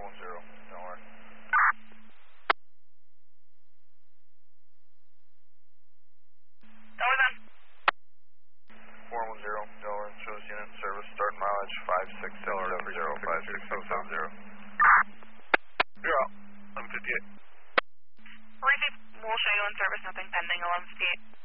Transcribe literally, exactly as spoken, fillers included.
one zero, Delaware. Delaware then. four one zero, Delaware, shows unit service, start mileage five six six seven zero, five six six seven zero. You're out. eleven fifty-eight. eleven fifty-eight, we'll show you in service, nothing pending, eleven fifty-eight.